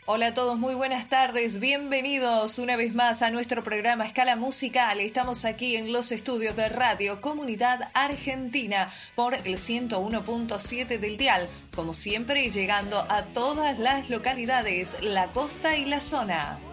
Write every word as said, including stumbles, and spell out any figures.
Hola a todos, muy buenas tardes, bienvenidos una vez más a nuestro programa Escala Musical. Estamos aquí en los estudios de Radio Comunidad Argentina por el ciento uno punto siete del dial, como siempre llegando a todas las localidades, la costa y la zona.